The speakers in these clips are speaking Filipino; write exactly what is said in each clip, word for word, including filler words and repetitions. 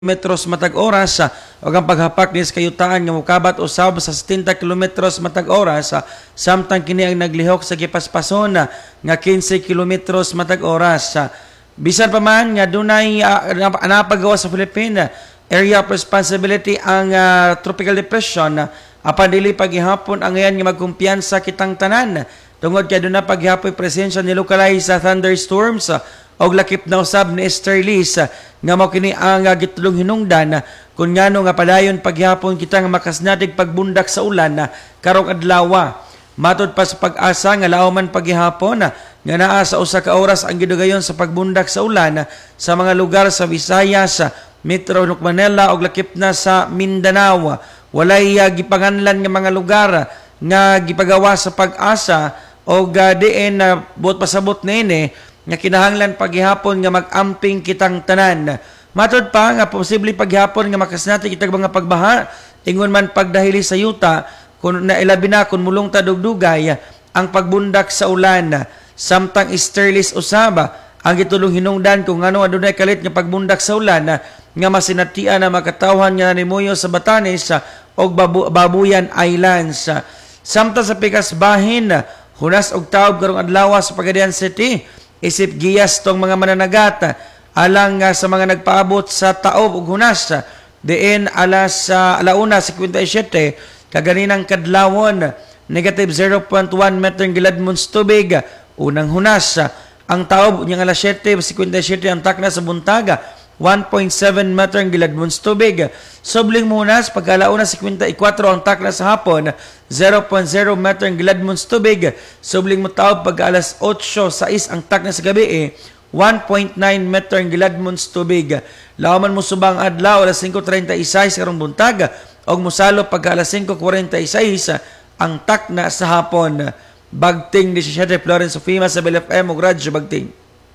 kilometros matag oras sa ug ang paghapak ni sa kayutaan nga mokabat usab sa setenta kilometros matag oras sa samtang kini ang naglihok sa gipaspason na nga quince kilometros matag oras sa bisan pa man nga dunay uh, napagawa sa Philippine area of responsibility ang uh, tropical depression uh, apan dili paghihapon ang ngayon nga magkumpiyansa kitang tanan tungod kay dunay paghihapoy presensya ni localized sa thunderstorms uh, og lakip na usab ni easterlies uh, nga mao kini ang uh, gitulong hinungdan uh, kun ngano nga padayon paghihapon kita nga makasnatig pagbundak sa ulan uh, karong adlaw. Matod pa sa pag-asa nga laom man paghihapon uh, nga naa sa usa ka oras ang gidugayon sa pagbundak sa ulan uh, sa mga lugar sa Visayas, uh, Metro Manila og lakip na sa Mindanao. Walay uh, gipanganlan nga mga lugar uh, nga gipagawa sa pag-asa og uh, diin uh, buot pasabot niini nga kinahanglan paghihapon nga mag-amping kitang tanan. Matod pa nga posible paghihapon nga makasnati kitag mga pagbaha ingon man pagdahili sa yuta kun nailabi na kun mulong tadugdugay ang pagbundak sa ulan samtang easterlies usaba ang gitulong hinungdan kung ano adunay kalit nga pagbundak sa ulan nga masinatian na makatawhan nga nimuyo sa Batanes og Babu- Babuyan Islands. Samtang sa pikas bahin hunas og taob karong adlaw sa Pagadian City isip giyas tong mga mananagat alang uh, sa mga nagpaabot sa taob ug hunas diin alas uh, alauna fifty-seven kaganinang kadlawon negative zero point one meter giladmons tubig unang hunas ang taob nya alas seven fifty-seven ang takna sa buntaga one point seven meter giladmons tubig subling hunas pagkalauna fifty-four ang takna sa hapon zero point zero meter giladmons tubig subling mo taob pag alas eight sais ang takna sa gabi eh, one point nine meter giladmons tubig laman mo subang adlaw alas five thirty-six karong buntag og musalo pag alas five forty-six ang takna sa hapon. Bagting seventeen Florence Sofima sa Bel F M ug Radyo Bagting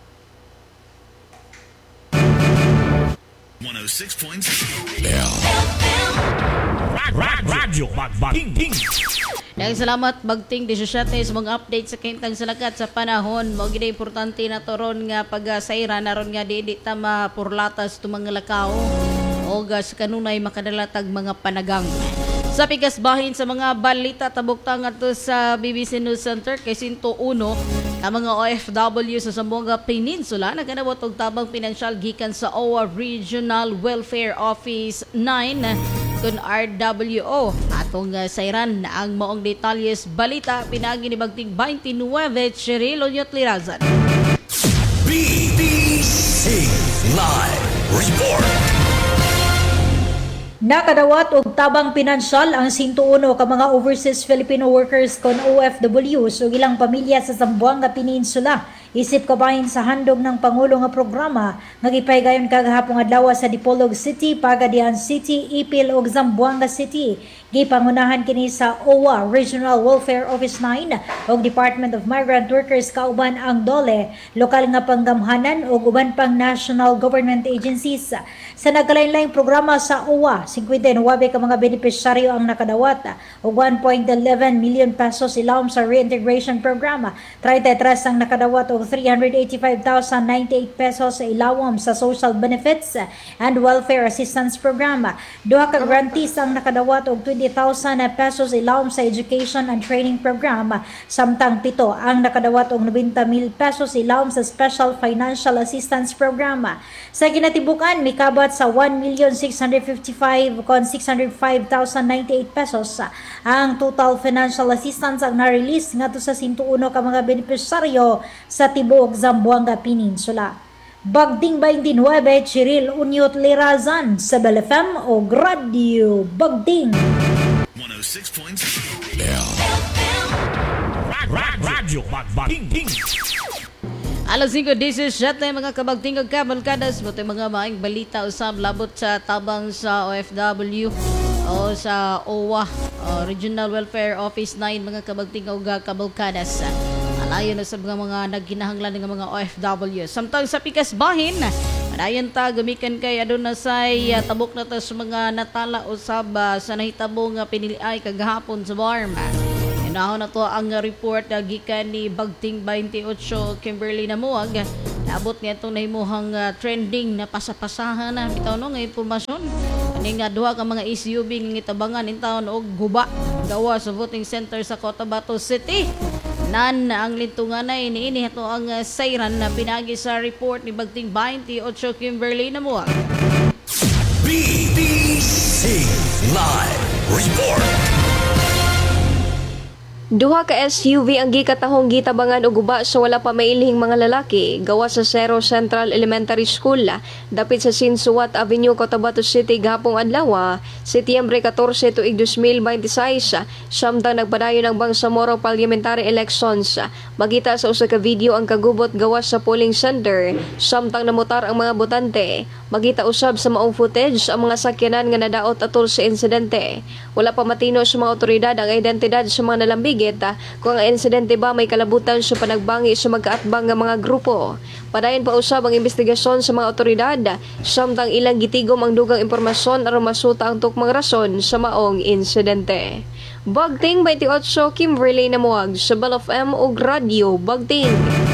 one oh six point seven Radyo Bagting. Dahil salamat Bagting seventeen sa mga update sa kintang salakat sa panahon mo gid importante na toron nga pagasayra naron nga di di ta mapurlatas tu mga lakaw o gas kanunay makadalatag mga panagang. Sa pikas bahin sa mga balita tabukta ngadto sa B B C News Center kay one oh ka mga O F W sa Zamboanga Peninsula naganabot og tabang pinansyal gikan sa O W A Regional Welfare Office nine kun R W O. Atong uh, sayran na ang maong detalyes balita pinagi ni Bagting twenty-nine Cheryl Onyot Lirazan. B B C Live Report. Nakadawat og tabang pinansyal ang one oh ka mga overseas Filipino workers kon O F Ws ug ilang pamilya sa Zamboanga Peninsula isip kabahin sa handog ng Pangulo nga programa nga gipaygayon kagahapon adlaw sa Dipolog City, Pagadian City, Ipil ug Zamboanga City. Gipangunahan kini sa O W A Regional Welfare Office nine ug Department of Migrant Workers kauban ang D O L E, lokal nga panggamhanan ug uban pang national government agencies. Sa nagkalain-laing programa sa O W A, fifty-nine ka mga benepisyaryo ang nakadawat ug one point one one million pesos ilawom sa reintegration programa. thirty-three ang nakadawat og three hundred eighty-five thousand ninety-eight pesos sa ilawom sa social benefits and welfare assistance programa. Duha ka grantees ang nakadawat og twenty thousand pesos ilawom sa education and training programa, samtang pito ang nakadawat og ninety mil pesos ilawom sa special financial assistance programa. Sa kinatibukan mikabat sa one million six hundred fifty-five thousand six hundred five thousand ninety-eight pesos ang total financial assistance ang na-release ngadto sa one oh ka mga benepisyaryo sa tibuok Zamboanga Peninsula. Bagting twenty-nine Cheryl Onyot Lirazan sa Bel F M o Radio Bagting one oh six point seven Radyo Bagting. Alas five seventeen mga kabagting ug kabalkadas mo mga maing balita usab labot sa tabang sa O F W o sa O W A o Regional Welfare Office nine mga kabagting ug kabalkadas. Alayon na sa mga mga nagkinahanglan ng mga O F W. Samtang sa pikas bahin, madayon ta gumikan kay aduna say uh, tabok na ta sa mga natala usab uh, sa nahitabo nga piniliay kagahapon sa Barm. Inahon na to ang report uh, gikan ni Bagting twenty-eight Kimberly Namuag Naabot nga itong nahimuhang uh, trending na pasapasahan na bitaw no nga impormasyon. Ani nga duha ka mga S U V nga itabangan in town og guba gawa sa voting center sa Cotabato City. Nan ang lintunganay niini ato ang uh, sayran na pinagi sa report ni Bagting twenty-eight Kimberly Namuag. B B C Live Report. Duha ka S U V ang gikatahong gitabangan og guba sa wala pa mailhing mga lalaki gawa sa Cerro Central Elementary School dapit sa Sinsuat Avenue, Cotabato City gahapong adlaw, Setyembre fourteen tuig twenty twenty-six, samtang nagpadayon ang Bangsamoro Parliamentary Elections. Magita sa usa ka video ang kagubot gawas sa polling center samtang namutar ang mga botante. Magita usab sa maong footage ang mga sakyanan nga nadaot atol sa insidente. Wala pa matino sa mga otoridad ang identidad sa mga nalambig kung ang insidente ba may kalabutan sa panagbangi sa magkaatbang nga mga grupo. Padayon pa usab ang investigasyon sa mga otoridad samtang ilang gitigom ang dugang impormasyon aron masuta ang tukmang rason sa maong insidente. Bagting twenty-eight Kimberly Namuag sa Bell F M ug Radio Bagting.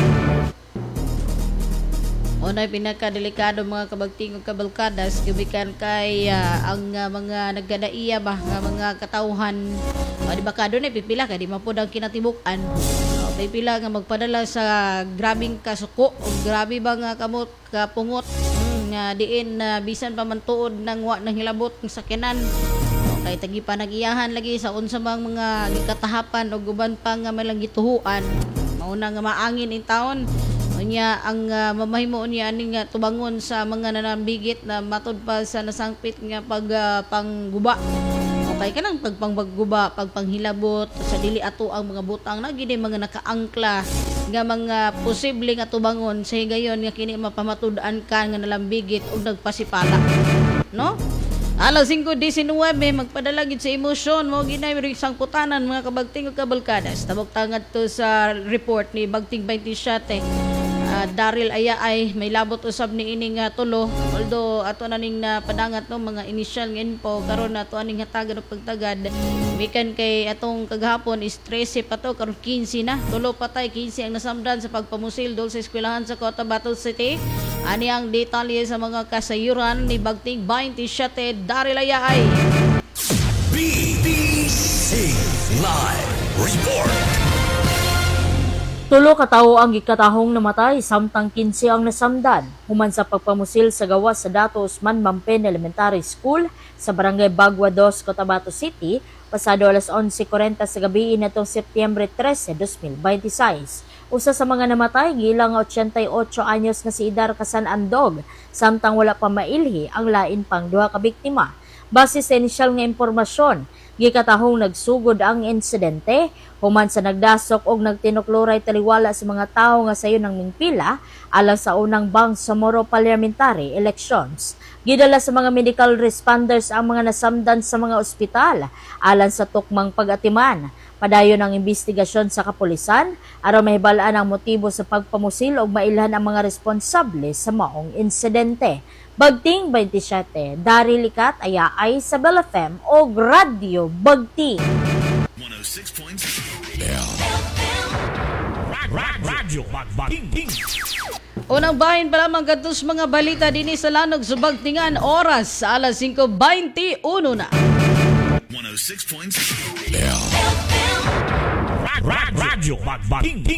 Unay pinakadelikado mga kabagting ug kabalkadas gibikan kay uh, ang uh, mga naggadaiya ba nga mga katawhan. Uh, di ba ka doon pipila kay di mapod ang kinatibukan. Uh, pipila nga magpadala sa grabing kasuko o grabe ba nga kamot kapungot hmm, nga diin uh, bisan pa man tuod nang wa nang hilabot ng sakyanan. Uh, kay tagi pa nagiyahan lagi sa unsa bang mga gikatahapan o guban pa nga malang gituhuan. Mauna nga maangin in taon. Nya ang uh, mamahimo niya aning uh, tubangon sa mga nanambigit na matod pa sa nasangpit nga pag uh, pangguba. Okay kanang pagpangguba, pagpanghilabot sa dili ato ang mga butang na gid mga nakaangkla nga mga posible nga tubangon sa higayon nga kini mapamatud-an kan nga nalambigit ug nagpasipala. No? Alas five nineteen magpadala gid sa emosyon mo ginay isang putanan mga kabagting ug kabalkadas. Tabok tangad to sa report ni Bagting twenty-seven. Uh, Daryl aya ay may labot usab ni ining uh, tulo, although ato na ning uh, padangat no mga initial nga info karon ato aning hatagan og pagtagad mikan kay atong kagahapon is thirteen pa to karon fifteen na tulo patay fifteen ang nasamdan sa pagpamusil dol sa eskwelahan sa Cotabato City. Ani ang detalye sa mga kasayuran ni Bagting twenty-seven Daryl aya ay B B C Live Report. Tulo ka tawo ang gikatahong namatay samtang kinse ang nasamdan human sa pagpamusil sa gawas sa Dato Usman Mampen Elementary School sa Barangay Bagua two, Cotabato City pasado alas eleven forty sa gabi nitong Setyembre thirteen, twenty twenty-six. Usa sa mga namatay gilang eighty-eight anyos nga si Idar Kasan Andog samtang wala pa mailhi ang lain pang duha ka biktima. Base sa inisyal nga impormasyon, gikatahong nagsugod ang insidente human sa nagdasok og nagtinukluray taliwala sa mga tawo nga sayo ng mingpila alang sa unang Bangsamoro Parliamentary Elections. Gidala sa mga medical responders ang mga nasamdan sa mga ospital alang sa tukmang pag-atiman. Padayon ang investigasyon sa kapulisan aron mahibalaan ang motibo sa pagpamusil ug mailhan ang mga responsable sa maong insidente. Bagting twenty-seven, Daryl Ikat aya ay sa Bell F M o Radio Bagting. one oh six point seven Radio Bagting. Unang bahin pa lamang katus mga balita din sa Lanog sa Bagtingan oras sa alas five twenty-one na. one oh six point seven Radio Bagting.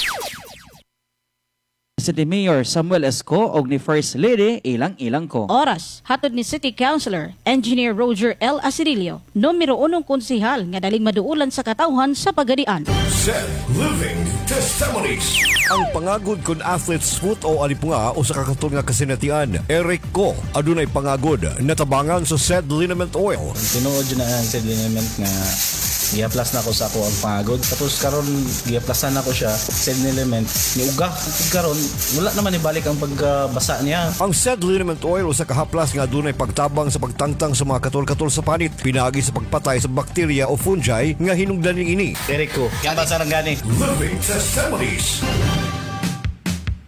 City Mayor Samuel Esco og ni First Lady ilang-ilang ko. Oras, hatod ni City Councilor, Engineer Roger L. Asirilio, numero unong konsihal nga daling maduulan sa katawhan sa pagadian. Set Living Testimonies. Ang pangagod kun athlete's foot o alipunga o sa kakatol nga kasinatian, Eric Ko, adunay pangagod natabangan sa said liniment oil. Tinuod yun na ang said liniment nga giaplas na ko sa ako ang pangagod. Tapos karon giaplasan na ko siya said liniment ni uga. Karon wala naman ibalik ang pagbasa niya. Ang said liniment oil o sa kahaplas nga adunay pagtabang sa pagtangtang sa mga katol-katol sa panit, pinagi sa pagpatay sa bakterya o fungi nga hinungdan ning ini. Eric Ko, yan ba sarang gani? Living Testimonies.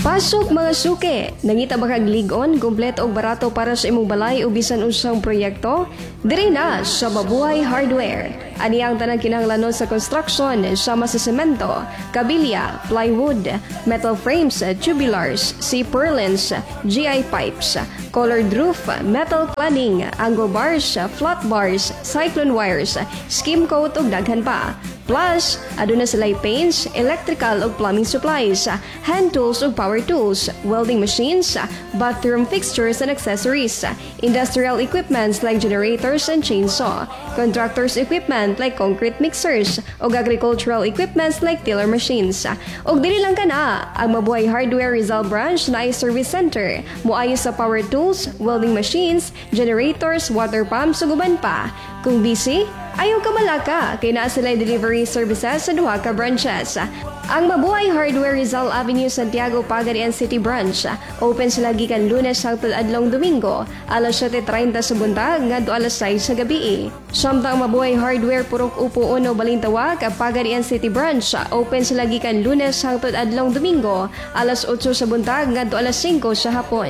Pasok mga suke! Nangita ba kag ligon, kumpleto og barato para sa imong balay o bisan unsang proyekto? Diri na sa Mabuhay Hardware. Ani ang tanang kinahanglanon sa construction sama sa semento, kabilya, plywood, metal frames, tubulars, C-purlins, G I pipes, colored roof, metal cladding, angle bars, flat bars, cyclone wires, skim coat ug daghan pa. Plus, aduna sila'y paints, electrical ug plumbing supplies, hand tools ug power tools, welding machines, bathroom fixtures and accessories, industrial equipments like generators and chainsaw, contractors equipment like concrete mixers, ug agricultural equipments like tiller machines. Ug dili lang kana, ang Mabuhay Hardware Rizal Branch na ay service center, moayo sa power tools, welding machines, generators, water pumps ug uban pa. Kung busy, ayaw ka malaka, kay naa sila delivery services sa duha ka branches. Ang Mabuhay Hardware Rizal Avenue, Santiago, Pagadian City Branch. Open sila gikan Lunes hangtod adlong Domingo, alas siyete treinta sa buntag ngadto alas sais sa gabi. Samtang Mabuhay Hardware Purok Upo Uno Balintawak, Pagadian City Branch. Open sila gikan Lunes hangtod adlong Domingo, alas otso sa buntag ngadto alas singko sa hapon.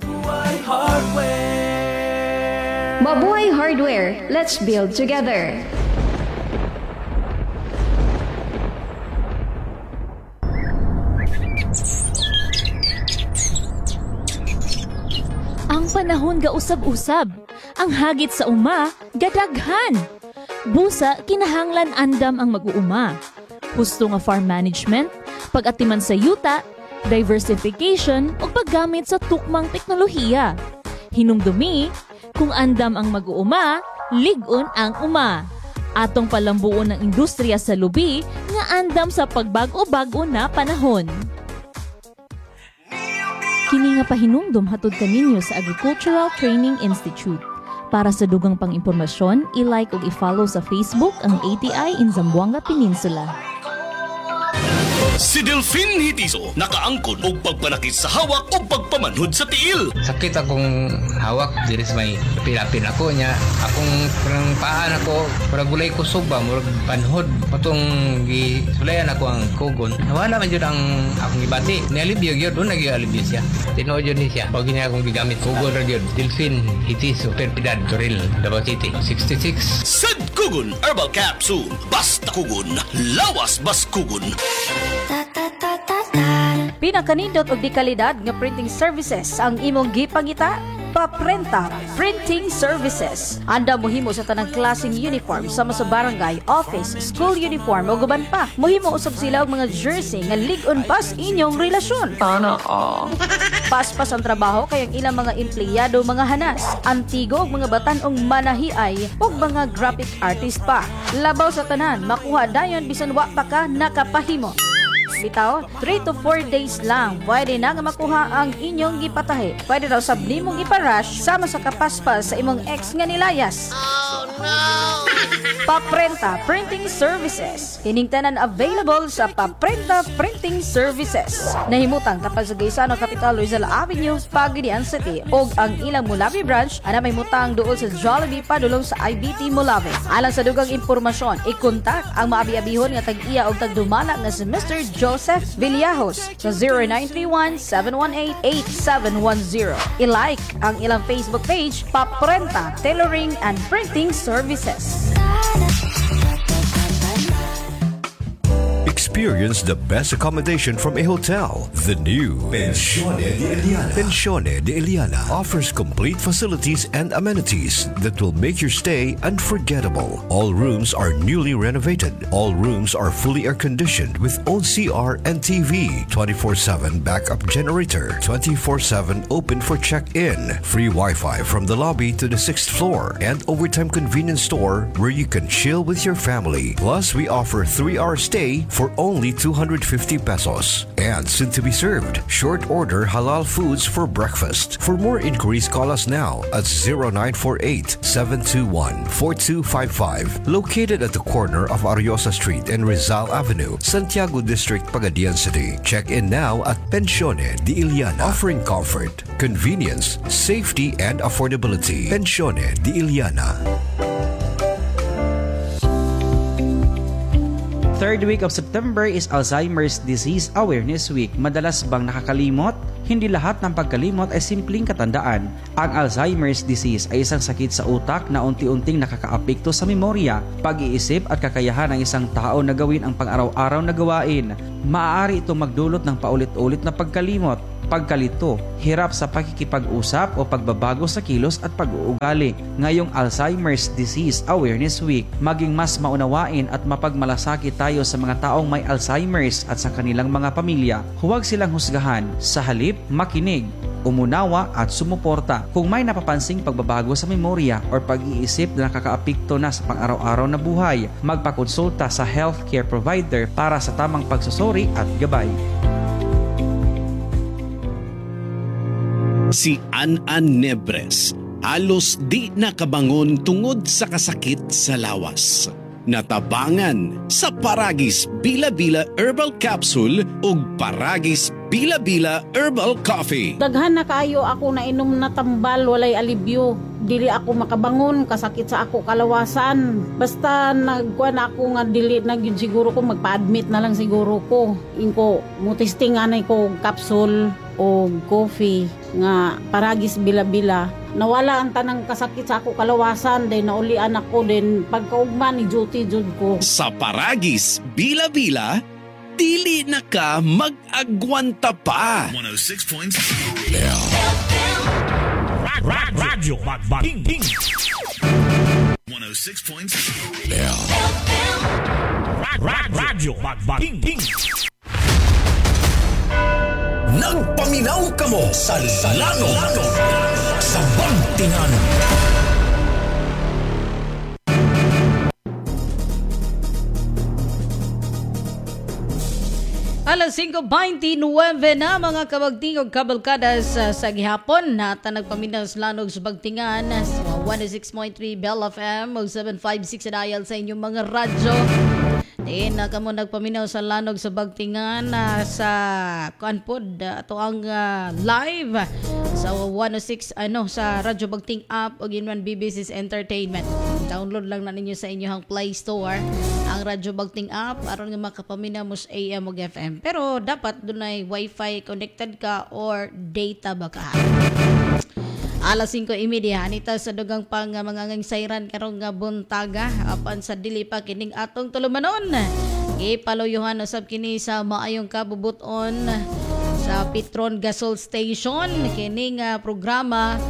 Mabuhay Hardware, let's build together. Ang panahon ga usab-usab, ang hagit sa uma gadaghan. Busa kinahanglan andam ang mag-uuma. Husto nga farm management, pag-atiman sa yuta, diversification ug paggamit sa tukmang teknolohiya. Hinumdumi, kung andam ang mag-uuma, ligon ang uma. Atong palambuon ng industriya sa lubi nga andam sa pagbago-bago na panahon. Kini nga pahinumdum hatod kaninyo sa Agricultural Training Institute. Para sa dugang pang-impormasyon, i-like ug i-follow sa Facebook ang A T I in Zamboanga Peninsula. Si Delfin Hitiso nakaangkon og pagpanakit sa hawak o pagpamanhod sa tiil. Sakit akong hawak diri sa may pilapin ako niya. Akong parang paan ako, parang gulay ko suba, murag panhod. Patong gisulayan ako ang kugon. Nawala man yun ang akong ibati. Nialibyo yun, doon nag-ialibyo siya. Tinood yun niya. Pag niya akong gigamit kugon ra yun. Delfin Hitiso, Perpidad, Toril, Davao City, sixty-six. Sad Kugon Herbal Capsule. Basta kugon, lawas bas kugon. Pinakanindot og di kalidad nga printing services ang imong gipangita. Paprenta Printing Services. Anda mohimo sa tanang klaseng uniform sama sa barangay, office, school uniform o guban pa. Mohimo usab sila og mga jersey nga lig-on pas inyong relasyon. Ana ah. Paspas ang trabaho kay ang ilang mga empleyado mga hanas, antigo og mga batan-ong manahiay ug mga graphic artist pa. Labaw sa tanan, makuha dayon bisan wa pa ka nakapahimo. Bitaw, three to four days lang pwede na nga makuha ang inyong gipatahi. Pwede daw sab nimong iparush sama sa kapaspas sa imong ex nga nilayas. Oh no! Paprenta Printing Services. Kining tanan available sa Paprenta Printing Services. Nahimutang kapag sa Gaisano Capital Rizal Avenue, Pagadian City og ang ilang Mulabi branch ana may mutang duol sa Jollibee padulong sa I B T Mulabi. Alang sa dugang impormasyon, i-contact ang maabi-abihon nga tag-iya og tagdumala nga si Mister Joseph Villajos sa zero nine three one, seven one eight, eight seven one zero. I-like ang ilang Facebook page, Paprenta Tailoring and Printing Services. Experience the best accommodation from a hotel. The new Pensione de Eliana. Pensione de Eliana offers complete facilities and amenities that will make your stay unforgettable. All rooms are newly renovated. All rooms are fully air-conditioned with own C R and T V, twenty-four seven backup generator, twenty-four seven open for check-in, free Wi-Fi from the lobby to the sixth floor, and overtime convenience store where you can chill with your family. Plus, we offer three-hour stay for only two hundred fifty pesos. And soon to be served, short order halal foods for breakfast. For more inquiries, call us now at zero nine four eight, seven two one, four two five five. Located at the corner of Ariosa Street and Rizal Avenue, Santiago District, Pagadian City. Check in now at Pensione de Eliana, offering comfort, convenience, safety, and affordability. Pensione de Eliana. third week of September is Alzheimer's Disease Awareness Week. Madalas bang nakakalimot? Hindi lahat ng pagkalimot ay simpleng katandaan. Ang Alzheimer's disease ay isang sakit sa utak na unti-unting nakakaapekto sa memorya, pag-iisip at kakayahan ng isang tao na gawin ang pang-araw-araw na gawain. Maaari itong magdulot ng paulit-ulit na pagkalimot, pagkalito, hirap sa pakikipag-usap o pagbabago sa kilos at pag-uugali. Ngayong Alzheimer's Disease Awareness Week, maging mas maunawain at mapagmalasakit tayo sa mga taong may Alzheimer's at sa kanilang mga pamilya. Huwag silang husgahan, sa halip, makinig, umunawa at sumuporta. Kung may napapansing pagbabago sa memorya o pag-iisip na nakakaapekto na sa pang-araw-araw na buhay, magpakonsulta sa healthcare provider para sa tamang pagsusuri at gabay. Si An-An Nebres, halos di nakabangon tungod sa kasakit sa lawas. Natabangan sa Paragis Bila-Bila Herbal Capsule ug Paragis Bila-Bila Herbal Coffee. Daghan na kaayo ako na inom na tambal, walay alibyo. Dili ako makabangon, kasakit sa ako kalawasan. Basta nagkuha na ako nga dili na gyud siguro ko, magpa-admit na lang siguro ko. Inko, mutisting anay ko capsule o coffee nga Paragis Bila-Bila. Nawala ang tanang kasakit sa ako kalawasan, then naulian ako, then pagkaugma ni duty jud ko. Sa Paragis Bila-Bila, dili na ka mag-agwanta pa. one oh six point six Radyo Magbating one oh six point six Radyo Magbating. Nagpaminaw ka mo sa Lano sa Bantingan. Alas five twenty-nine na mga kabagting o kabalkadas sa, sa gihapon na nagpaminaw sa lanog sa Bagtingan sa one oh six point three Bell F M o seven five six dial sa inyong mga radyo. Din na kamo nagpaminaw sa lanog sa Bagtingan uh, sa Kuanpod uh, ato ang uh, live sa one oh six ano sa Radyo Bagting app o ginwan B B C's Entertainment. Download lang na ninyo sa inyong Play Store ang Radyo Bagting app aron nga makapaminaw mo sa A M o F M. Pero dapat dunay Wi-Fi connected ka or data ba ka. Alas five thirty anita sa dugang pang uh, mga ngangsayran karong nga buntaga apan sa dili pa kining atong tulumanon. Ipaluyuhan usab kini sa maayong kabubuton sa Petron Gasol Station kining uh, programa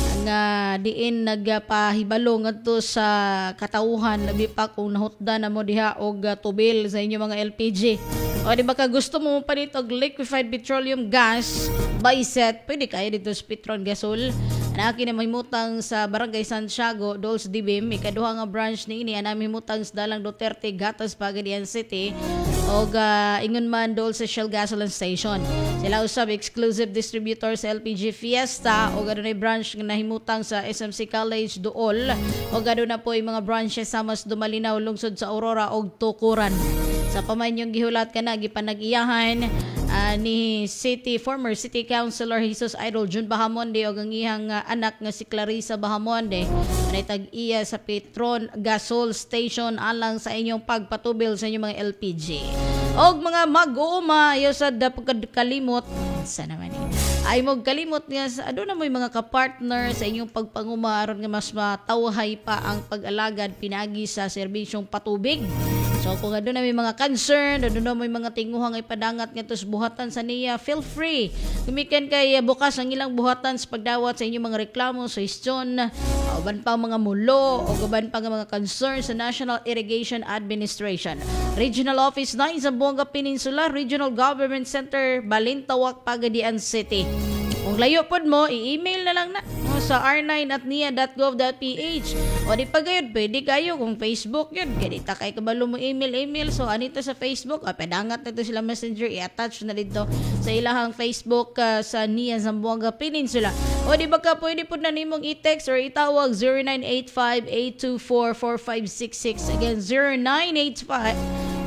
nga diin nagpahibalo ngadto sa katawhan labi pa kung nahutda na mo diha og uh, tubil sa inyo mga L P G. O di ba ka gusto mo pa dito og liquefied petroleum gas by set, pwede kayo dito sa Petron Gasol. Anaki na mahimutang sa Barangay Santiago, Dols Dibim, ikaduha nga branch ni ini, anami himutang sa Dalang Duterte, Gatas, Pagadian City, o uh, ingon man Dols sa Shell Gasoline Station. Sila usab exclusive distributor sa L P G Fiesta, o gano'n ay branch na himutang sa S M C College Duol, o gano'n na po yung mga branches sa Mas Dumalinaw, lungsod sa Aurora, o Tukuran. Sa pamanyong gihulat ka na, gipanag-iyahan, Uh, ni City former City Councilor Jesus Idol Jun Bahamonde o ang iyang uh, anak nga si Clarissa Bahamonde na tag-iya sa Petron Gasol Station alang sa inyong pagpatubil sa inyong mga L P G. Og mga mag-uuma ayo sa pagkalimot sa naman eh. Ay mo kalimot nga sa aduna mo mga ka-partner sa inyong pagpanguma aron nga mas matawhay pa ang pag-alagad pinagi sa serbisyong patubig. So kung aduna may mga concern, aduna may mga tinguhang ipadangat nga tos buhatan sa niya, feel free. Kumikan kay bukas ang ilang buhatan sa pagdawat sa inyong mga reklamo sa istyon, uban pa mga mulo o uban pa mga concern sa National Irrigation Administration. Regional Office nine sa Buanga Peninsula, Regional Government Center, Balintawak, Pagadian City. Kung layo pod mo, i-email na lang na no, sa r nine at n i a dot gov dot p h. O di pa gayud, pwede kayo kung Facebook yun. Ganita kay kabalo mo email-email. So, anito sa Facebook, ah, padangat na ito sila messenger, i-attach na dito sa ilahang Facebook uh, sa N I A Zamboanga Peninsula. O di ba ka pwede po na nimong i-text or itawag zero nine eight five, eight two four, four five six six. Again, zero nine eight five,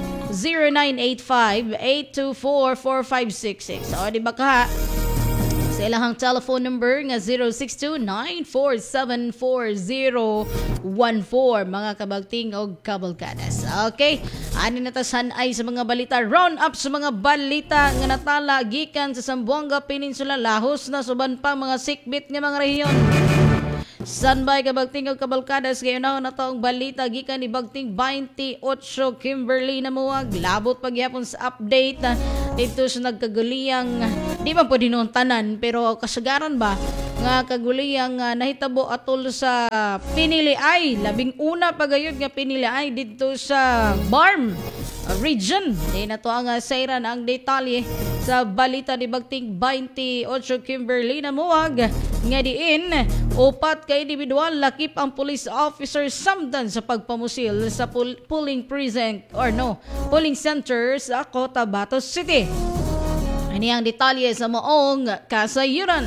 eight two four, four five six six. O di ba ka Sa ilahang telephone number nga zero six two nine four seven four zero one four mga kabagting o kabalkadas. Okay, ani na tasan ay sa mga balita, round up sa mga balita nga natala gikan sa Zamboanga Peninsula, lahos na suban pa mga sikbit nga mga rehiyon. Sanbay kabagting o kabalkadas, ngayon na na taong balita gikan ni Bagting twenty-eight Kimberly na muwag, labot pagyapon sa update na dito sa nagkaguliyang, di man pwede noon tanan pero kasagaran ba nga kaguliyang uh, nahitabo atol sa Pinili ay labing una pagayod nga Pinili ay dito sa Barm region. Di na to ang uh, sayran ang detalye sa balita ni Bagting twenty-eight Kimberly na muwag nga diin upat ka individual lakip ang police officer samdan sa pagpamusil sa pul- polling precinct or no polling center sa Cotabato City. Ini ang detalye sa moong kasayuran.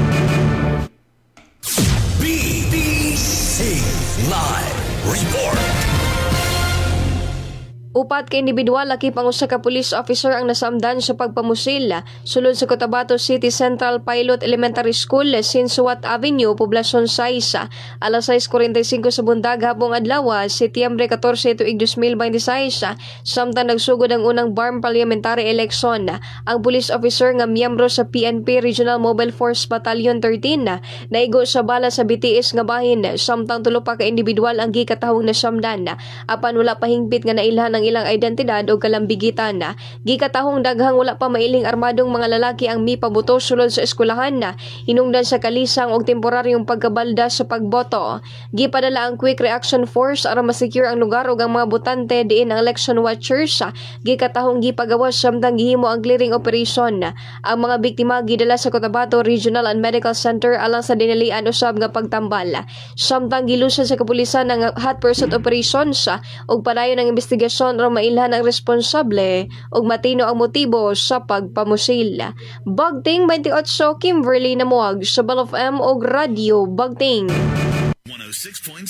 B B C Live Report. Upat ka individual lakip ang usa ka police officer ang nasamdan sa pagpamusil sulod sa Cotabato City Central Pilot Elementary School, Sinsuat Avenue, Poblacion sais, alas sais kuwarenta y singko sa bundag hapong adlaw, Setyembre fourteen tuig twenty twenty-six, samtang nagsugod ang unang Barm Parliamentary Election. Ang police officer nga miyembro sa P N P Regional Mobile Force Battalion thirteen naigo sa bala sa B T S nga bahin, samtang tulo pa ka individual ang gikatahong nasamdan apan wala pa hingpit nga nailhan ang ilang identidad o kalambigitan. Gikatahong daghang wala pa mailing armadong mga lalaki ang mipaboto sulod sa eskwelahan na hinungdan sa kalisang og temporaryong pagkabalda sa pagboto. Gipadala ang Quick Reaction Force aron ma-secure ang lugar ug ang mga botante diin ang election watchers. Gikatahong gipagawas samtang gihimo ang clearing operation. Ang mga biktima gidala sa Cotabato Regional and Medical Center alang sa dinalian usab nga pagtambal. Samtang gilusan sa kapulisan ang hot pursuit operations ug padayon ang investigasyon aron mailhan ang responsable ug matino ang motibo sa pagpamusil. Bagting twenty-eight Kimberly na muwag sa Bal of M og Radio Bagting. one oh six point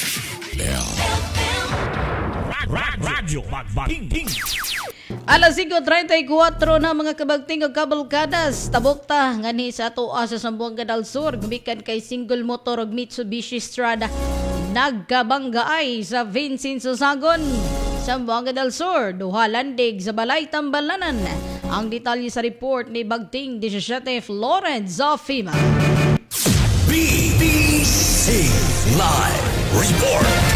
Radyo Bagbating. Alas five thirty-four na mga kabagting o kabalkadas, tabok ta ngani sa atoa sa Zamboanga del Sur, gumikan kay single motor og Mitsubishi Strada nagkabangga ay sa Vincent Sosagon, Zamboanga del Sur, duha landig sa Balay Tambalanan. Ang detalye sa report ni Bagting seventeen Florence Zofima. B B C Live Report.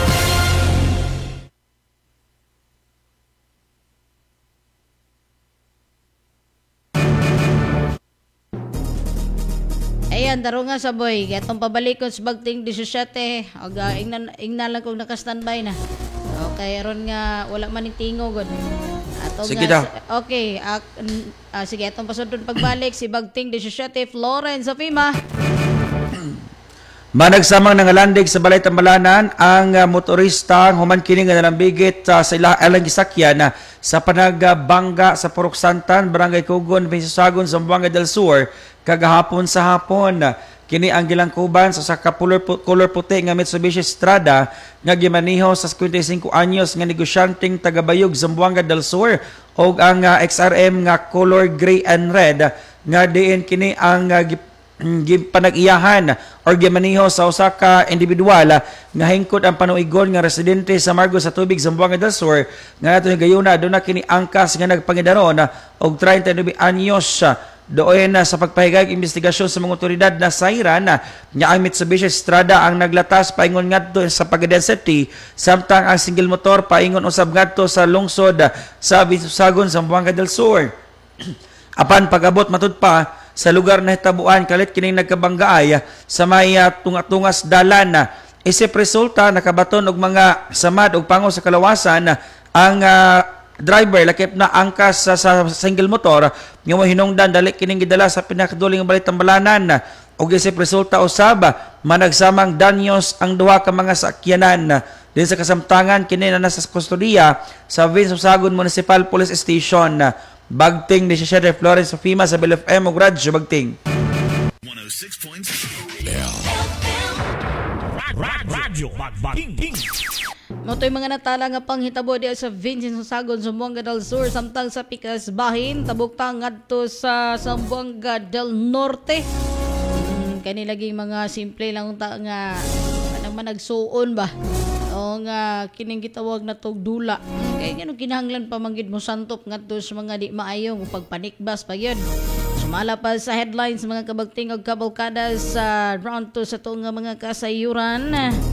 Ayan, daro nga sa boy. Itong pabalikon sa Bagting seventeen. Og uh, ingnan, ingnan lang kung naka-standby na. Okay, aron nga wala man ning tingog. Atong Sige nga, daw. okay, uh, uh, sige, itong pasundon pagbalik si Bagting seventeen Florence Zofima. Managsamang nangalandig sa Balay Tambalanan ang uh, motorista human kini nga nalambigit uh, sa ila alang gisakyan uh, sa panagbangga sa Purok Santan, Barangay Kugon, Visasagon, Zamboanga del Sur kagahapon sa hapon. Kini ang gilangkuban sa sa color, color puti nga Mitsubishi Strada nga gimaniho sa twenty-five anyos nga negosyanteng tagabayog Zamboanga del Sur og ang uh, X R M nga color gray and red nga diin kini ang uh, panag-iyahan or gimaniho sa usa ka individual nga hingkod ang panuigon nga residente sa Margo sa Tubig, Zamboanga del Sur nga ato gayuna aduna kini angkas nga nagpangidaron og thirty-nine anyos doon na sa pagpahigag investigasyon sa mga otoridad na sayran nga ang Mitsubishi Strada ang naglatas paingon ngadto sa Pagadian City, samtang ang single motor paingon usab ngadto sa lungsod sa Visasagon, Zamboanga del Sur. Apan pag-abot matud pa sa lugar na hitabuan kalit kining nagkabanggaay sa may uh, tunga-tungas dalan. Isip resulta nakabaton og mga samad og pango sa kalawasan ang uh, driver lakip na angkas sa, sa single motor nga mo hinungdan dali kining gidala sa pinakaduling Balay Tambalanan. Og isip resulta usab managsamang danyos ang duha ka mga sakyanan. Din sa kasamtangan kini na nasa kustodiya sa Visasagon Municipal Police Station. Bagting ni Sheriff Florence Zofima sa Bal of M og Radyo Bagting. one oh six point Radyo Bagbating. Motoy mga natala nga panghitabo diya sa Vincent Sosagon, Zamboanga del Sur, samtang sa Pikas Bahin, tabok ta ngadto sa Zamboanga del Norte. kani laging mga simple lang ta nga anang managsuon ba o nga kining gitawag na tog dula. Kay ngano kinahanglan pa manggid mo santop ngadto sa mga di maayong pagpanikbas pa gyud. Sumala pa sa headlines mga kabagting og kabalkada sa round two sa tuong nga mga kasayuran.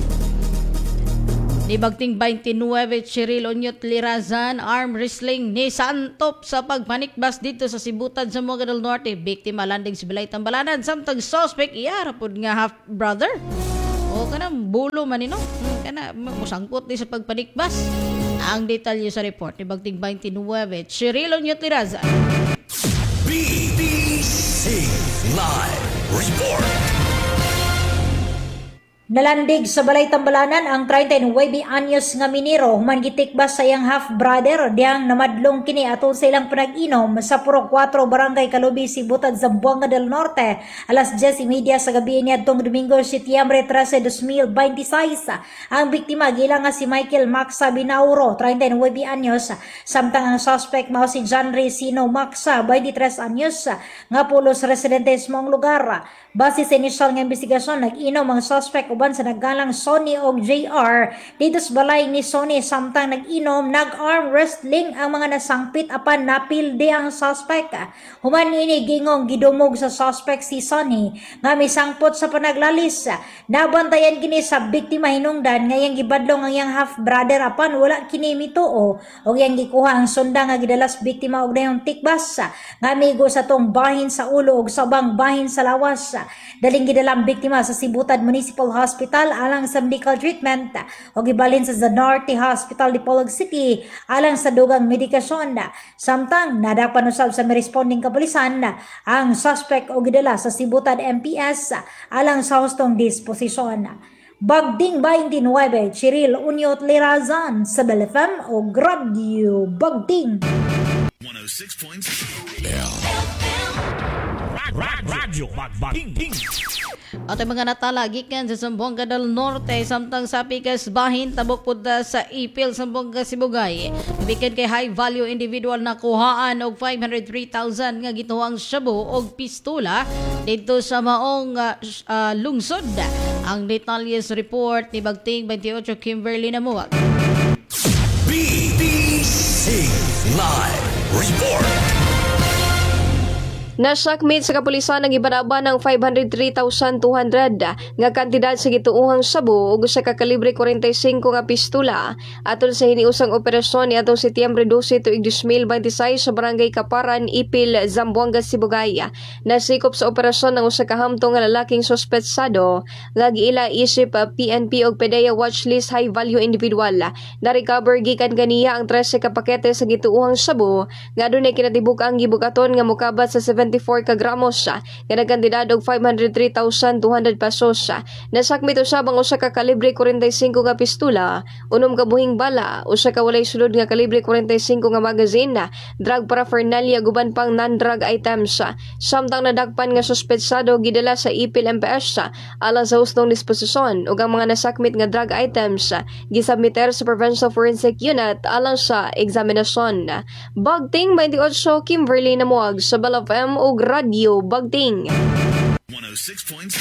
Ni bagting twenty-nine Cheryl Onyot Lirazan arm wrestling ni santop sa pagpanikbas dito sa Sibutan sa Moga del Norte. Biktima landing si Balay Tambalanan samtang suspect iyara pud nga half brother. O kana bulo man nino. Kana musangkot di sa pagpanikbas. Ang detalye sa report ni bagting twenty-nine Cheryl Onyot Lirazan. B B C Live Report. Nalandig sa Balay Tambalanan ang thirty-nine anyos nga minero human gitikbas sa iyang half brother diyang namadlong kini atol sa ilang pinag-inom sa Puro four Barangay Kalubi, Sibutan, Zamboanga del Norte alas diyes y media sa gabi niadtong Domingo Setyembre trese, dos mil veintiséis. Ang biktima gila nga si Michael Maxa Binauro, thirty-nine anyos, samtang ang suspect mao si John Resino Maxa, twenty-tres anyos, nga pulos residente sa mong lugar. Base sa initial nga investigasyon, nag-inom ang suspect uban sa naggalang Sonny o J R dito sa balay ni Sonny, samtang nag-inom nag-arm wrestling ang mga nasangpit apan napilde ang suspect. Human ini gingong gidumog sa suspect si Sonny nga misangpot sa panaglalis. Nabantayan kini sa biktima hinungdan nga yang gibadlong ang yang half brother apan wala kini mituo og yang gikuha ang sunda nga gidalas biktima og dayong tikbas nga migo sa tong bahin sa ulo og sabang bahin sa lawas. Daling gidalang biktima sa Sibutan Municipal Hospital alang sa medical treatment o gibalhin sa Zanarte Hospital Dipolog City alang sa dugang medikasyon. Samtang nadapan usab sa responding kapulisan ang suspect o gidala sa Sibutan M P S alang sa hustong disposisyon. Bagding twenty-nine Cheryl Onyot Lirazan sa Bell F M o Radio Bagding. one oh six point Radyo Bagbating. At ang mga natala gikan sa Zamboanga del Norte samtang sa pikas bahin tabok pud sa Ipil Zamboanga Sibugay. Bikin kay high value individual na kuhaan og five hundred three thousand nga gituhang shabu og pistola dito sa maong uh, uh, lungsod. Ang detalye sa report ni Bagting twenty-eight Kimberly Namuwag. B B C Live Report. Nasakmit sa kapulisan ang ibanaba ng five hundred three thousand two hundred nga kantidad sa gituuhang sabu ug sa kakalibre forty-five nga pistola atol sa hiniusang operasyon ni atong Setyembre twelve tuig two mil twenty-six sa Barangay Kaparan, Ipil, Zamboanga, Sibugay. Nasikop sa operasyon ng usa ka hamtong nga lalaking suspetsado nga giila isip P N P og PDEA watchlist high value individual. Na-recover gikan kaniya ang thirteen ka pakete sa gituuhang sabu nga adunay kinatibuk-ang gibukaton nga mokabat sa seventy-four ka gramos nga nagkantidad og five hundred three thousand two hundred pesos. Nasakmit usab ang usa ka kalibre forty-five nga pistola, unom ka buhing bala, usa ka walay sulod nga kalibre forty-five nga magazine, drug paraphernalia guban pang non-drug items. Samtang nadakpan nga suspetsado gidala sa Ipil M P S alang sa hustong disposisyon ug ang mga nasakmit nga drug items gisubmiter sa Provincial Forensic Unit alang sa eksaminasyon. Bagting twenty-eight Kimberly Namuwag sa Bell F M og Radio Bagting. one oh six point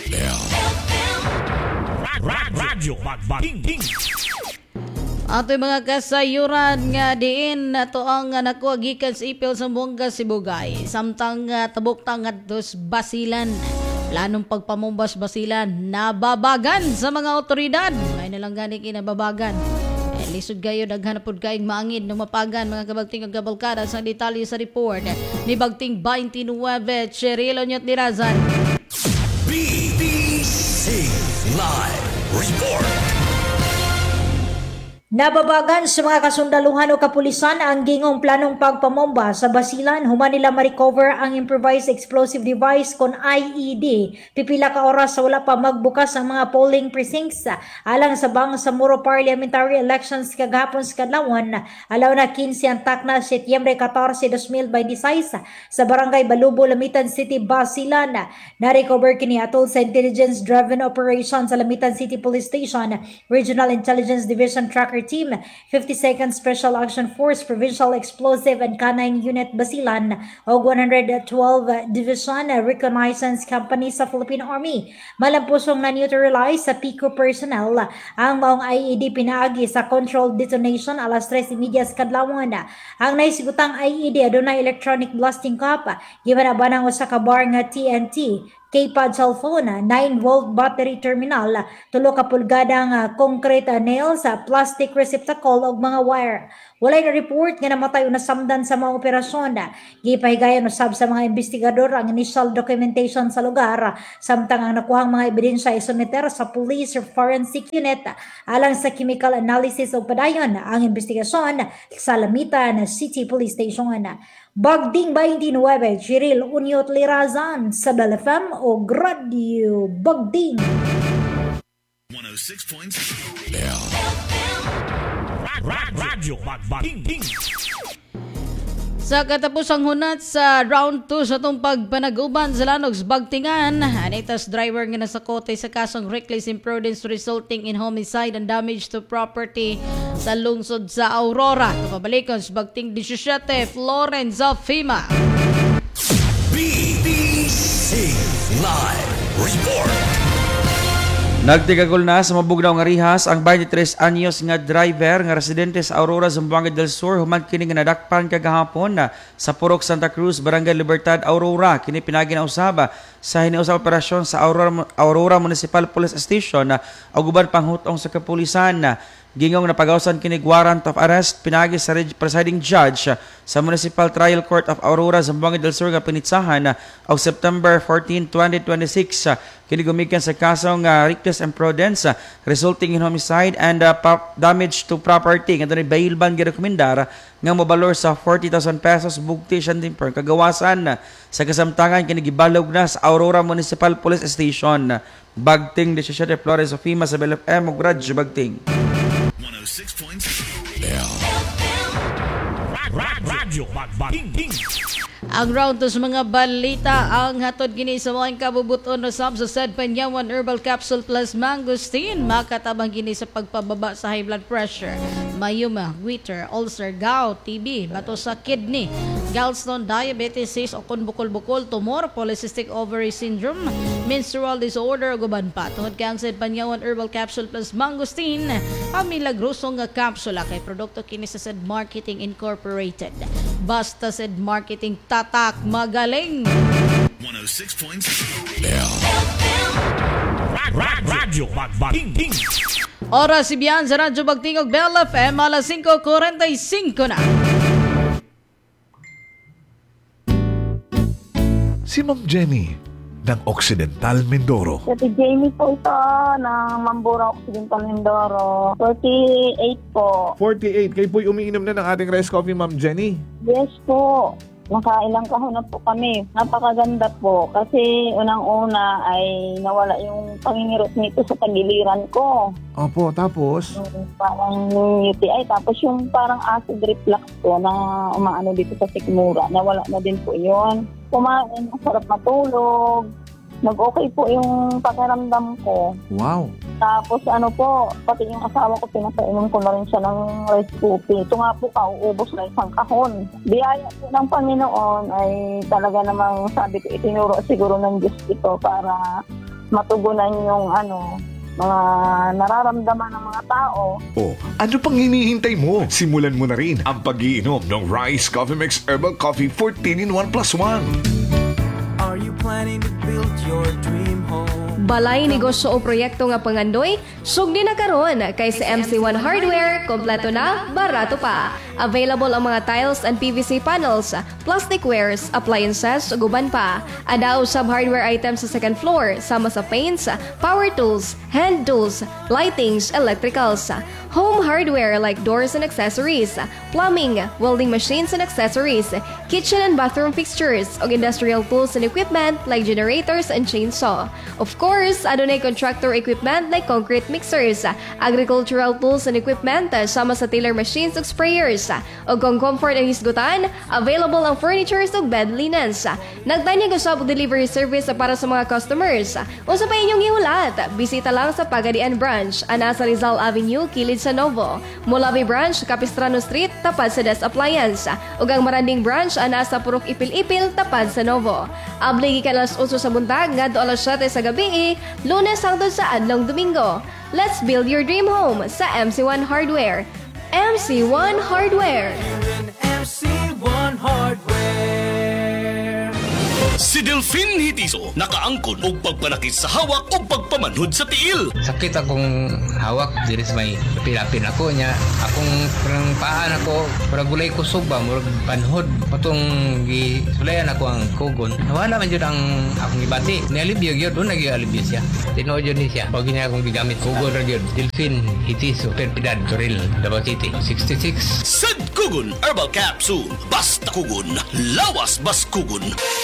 Radyo Bagbating. Ato mga kasayuran nga diin nato ang nakuha gikan sa Ipil Zamboanga Sibugay. Samtang uh, tabuktang adtos Basilan. Planong pagpamumbas Basilan nababagan sa mga otoridad. May nalang gani kinababagan. Eh, lisod kayo daghan pod kaing maangid ng mapagan mga kabagting ug kabalkada sa detalye sa report ni Bagting twenty-nine Cheryl Onyot Lirazan. B B C Live Report. Nababagan sa mga kasundaluhan o kapulisan ang gingong planong pagpamomba sa Basilan human nila ma-recover ang improvised explosive device kon I E D. Pipila ka oras sa wala pa magbukas ang mga polling precincts alang sa Bangsamoro parliamentary elections kagahapon sa kadlawon. Alaw na fifteen ang takna Setyembre fourteen, two mil twenty-six sa Barangay Balubo, Lamitan City, Basilan. Na-recover kini atol sa intelligence-driven operation sa Lamitan City Police Station, Regional Intelligence Division Tracker Fire Team, fifty-second Special Action Force, Provincial Explosive and Canine Unit Basilan, o one hundred twelve Division Reconnaissance Company sa Philippine Army. Malampusong na-neutralize sa Pico personnel ang maong I E D pinaagi sa controlled detonation alas tres thirty kadlawon. Ang naisigutang I E D adunay electronic blasting cup, gibanabanang usa ka bar nga T N T, K-pad cellphone, nine volt battery terminal, tulo ka pulgadang uh, concrete uh, nails, uh, plastic receptacle ug mga wire. Walay na report nga namatay o nasamdan sa mga operasyon. Gipahigayon usab sa mga investigador ang initial documentation sa lugar, samtang ang nakuhang mga ebidensya ay sumiter sa Police Forensic Unit alang sa chemical analysis o padayon ang investigasyon sa Lamitan City Police Station. Bagding twenty-nine, Chiril Unyot Lirazan sa Bell F M o Radio Bagding. one oh six point Radyo Bagding. Sa katapusang hunat sa round two sa itong pagpanaguban sa Lanogs Bagtingan, anitas driver nga nasakote sa kasong reckless imprudence resulting in homicide and damage to property sa lungsod sa Aurora. Kapabalikon sa Bagting seventeen, Florence of Fima. B B C Live Report. Nagtigagol na sa mabugnaw nga rihas ang twenty-tres anyos nga driver nga residente sa Aurora, Zamboanga del Sur human kini nga nadakpan kagahapon na sa Purok Santa Cruz, Barangay Libertad, Aurora. Kini pinagi na usaba sa hiniusab operasyon sa Aurora, Aurora Municipal Police Station na og uban panghutong sa kapulisan na gingong napagawasan kini warrant of arrest pinagi sa presiding judge sa Municipal Trial Court of Aurora, Zamboanga del Sur nga pinitsahan og September fourteenth, twenty twenty-six. Kini gumikan sa kasong uh, reckless imprudence uh, resulting in homicide and uh, pa- damage to property nga dunay bail ban girekomendar nga mobalor sa forty thousand pesos bugti siya din per kagawasan uh, sa kasamtangan kini gibalog na sa Aurora Municipal Police Station. Bagting seventeen, Flores of Fima sa Bell F M ug Radyo Bagting. one oh six point Radyo Bagding. Ang round to sa mga balita ang hatod gini sa mga kabubuton na sab sa said Panyawan Herbal Capsule Plus Mangosteen. Makatabang gini sa pagpababa sa high blood pressure, mayuma, goiter, ulcer, gout, T B, bato sa kidney, gallstone, diabetes, cyst o kun bukol-bukol, tumor, polycystic ovary syndrome, menstrual disorder, guban pa. Tungod kay ang said Panyawan Herbal Capsule Plus Mangosteen, ang milagrosong nga kapsula kay produkto kini sa said Marketing Incorporated. Basta said Marketing tatak magaling. one oh six point Radyo Bagding. Oras si Bian sa Radyo Bagting og Bell F M alas five forty-five na. Si Ma'am Jenny ng Occidental Mindoro. Si Jamie po ito ng Mambura Occidental Mindoro. forty-eight po. forty-eight. Kayo po'y umiinom na ng ating rice coffee, Ma'am Jenny? Yes po. Nakailang kahon na po kami. Napakaganda po. Kasi unang-una ay nawala yung pangingirot nito sa tagiliran ko. Opo, tapos? Yung parang U T I. Tapos yung parang acid reflux ko na umaano dito sa sikmura. Nawala na din po yun. Kumain, masarap matulog. Nag-okay po yung pakiramdam ko. Wow. Tapos ano po, pati yung asawa ko, pinapainom ko na rin siya ng rice coffee. Ito nga po, kauubos na isang kahon. Biyaya po ng Panginoon ay talaga namang sabi ko, itinuro siguro ng Diyos ito para matugunan yung ano, mga nararamdaman ng mga tao. Oh, ano pang hinihintay mo? Simulan mo na rin ang pag-iinom ng Rice Coffee Mix Herbal Coffee fourteen in one plus one. Are you planning to build your dream home? Balay negosyo o proyekto nga pangandoy, sugdi na karon kay sa M C one Hardware, kompleto na, barato pa. Available ang mga tiles and P V C panels, plastic wares, appliances, ug uban pa. Adao sub hardware items sa second floor, sama sa paints, power tools, hand tools, lightings, electricals. Home hardware like doors and accessories, plumbing, welding machines and accessories, kitchen and bathroom fixtures, ug industrial tools and equipment like generators and chainsaw. Of course, stores adunay contractor equipment like concrete mixers, agricultural tools and equipment sama sa tiller machines ug sprayers. O kung comfort ang hisgutan, available ang furnitures ug bed linens. Nagtanyag usab og delivery service para sa mga customers. Unsa pa inyong gihulat? Bisita lang sa Pagadian branch, ana sa Rizal Avenue, kilid sa Novo. Molavi branch, Capistrano Street, tapad sa Des Appliance. Ug ang Maranding branch, ana sa Purok Ipil-Ipil, tapad sa Novo. Abli gikan alas eight sa buntag ngadto alas seven sa gabi, Lunes hangtod sa adlong Domingo. Let's build your dream home sa M C one Hardware. M C one Hardware. M C one Hardware. Si Delphine Hitiso nakaangkon og pagpanakit sa hawak o pagpamanhod sa tiil. Sakit akong hawak, diri sa may pilapin ako niya. Akong parang paan ako, parang gulay ko suba, murag panhod. Patong gisulayan ako ang kugon. Nawala man yun ang akong ibati. Nialibyo yun, doon nag-ialibyo siya. Tinood yun niya. Pag niya akong gigamit kugon rin yun. Delphine Hitiso, Perpidad, Toril, Davao City, sixty-six. Sad Kugon Herbal Capsule. Basta kugon, lawas bas kugon.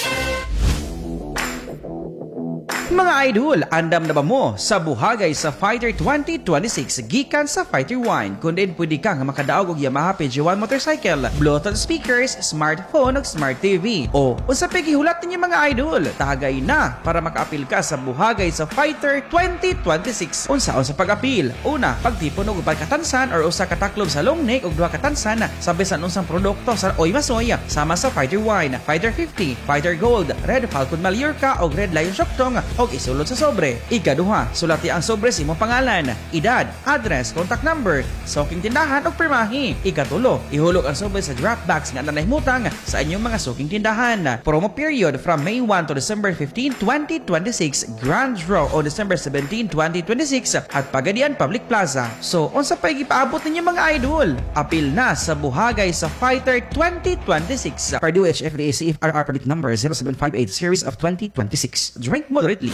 Mga idol, andam na ba mo sa buhagay sa Fighter twenty twenty-six gikan sa Fighter Wine? Kung din pwede kang makadaog og Yamaha P G one motorcycle, Bluetooth speakers, smartphone ug smart T V. O unsa pa gihulat ninyo mga idol? Tagay na para makaapil ka sa buhagay sa Fighter twenty twenty-six. Unsaon sa pag-apil? Una, pagtipon og upat katansan or usa ka taklob sa long neck ug duha katansan sa bisan unsang produkto sa Oy Masoy sama sa Fighter Wine, Fighter fifty, Fighter Gold, Red Falcon Mallorca ug Red Lion Shoktong og isulod sa sobre. Ikaduha, sulati ang sobre sa imong pangalan, edad, address, contact number, suking tindahan ug pirmahi. Ikatulo, ihulog ang sobre sa draft bags nga nanahimutang sa inyong mga suking tindahan. Promo period from May one to December fifteenth, twenty twenty-six, Grand Draw on December seventeenth, twenty twenty-six at Pagadian Public Plaza. So, unsa pa gipaabot ninyo mga idol? Apil na sa buhagay sa Fighter twenty twenty-six. Purdue H F D A C F R R permit number zero seven five eight series of twenty twenty-six. Drink moderately.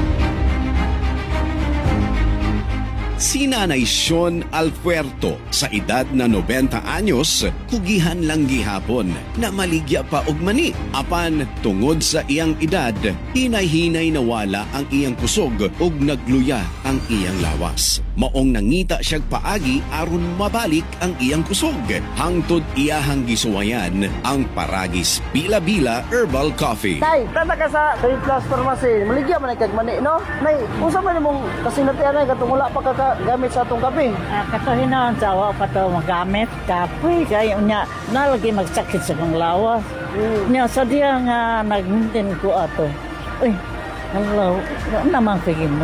Si Nanay Sean Alfuerto sa edad na noventa anyos, kugihan lang gihapon na maligya pa og mani. Apan tungod sa iyang edad, hinay-hinay nawala ang iyang kusog ug nagluya ang iyang lawas. Maong nangita siyag paagi aron mabalik ang iyang kusog. Hangtod iyahang gisuwayan ang Paragis Bila-Bila Herbal Coffee. Tay, tata ka sa Trade Plus Pharmacy. Maligya man kag mani, no? Nay, unsa man imong kasinatian ay katong wala pa ka gamit sa atong kape? Ah, katuhinan sa wa pa to magamit kape kay unya nalagi magsakit sa kong lawas. Mm. Nya sa diya nga nag-maintain ko ato. Uy, hello, naman kay mo.